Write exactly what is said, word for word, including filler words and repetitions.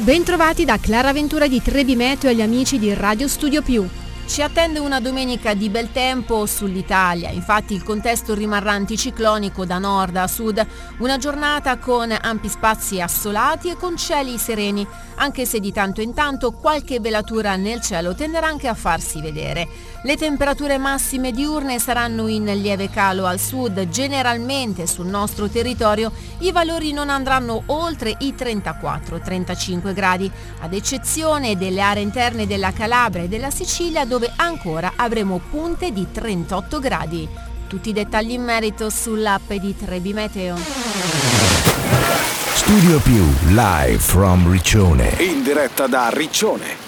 Bentrovati da Clara Ventura di Trebi Meteo e agli amici di Radio Studio Più. Ci attende una domenica di bel tempo sull'Italia, infatti il contesto rimarrà anticiclonico da nord a sud, una giornata con ampi spazi assolati e con cieli sereni, anche se di tanto in tanto qualche velatura nel cielo tenderà anche a farsi vedere. Le temperature massime diurne saranno in lieve calo al sud, generalmente sul nostro territorio i valori non andranno oltre i trentaquattro trentacinque gradi, ad eccezione delle aree interne della Calabria e della Sicilia dove ancora avremo punte di trentotto gradi. Tutti i dettagli in merito sull'app di Trebi Meteo. Studio Più live from Riccione. In diretta da Riccione.